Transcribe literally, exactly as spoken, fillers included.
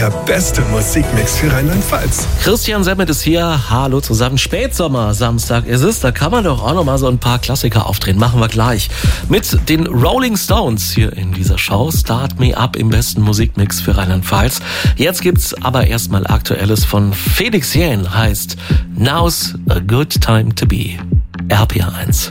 der beste Musikmix für Rheinland-Pfalz. Christian Semmet ist hier. Hallo zusammen. Spätsommer, Samstag ist es. Da kann man doch auch noch mal so ein paar Klassiker aufdrehen. Machen wir gleich. Mit den Rolling Stones hier in dieser Show. Start Me Up im besten Musikmix für Rheinland-Pfalz. Jetzt gibt's aber erstmal Aktuelles von Felix Jähn. Heißt Now's a Good Time to Be. R P R eins.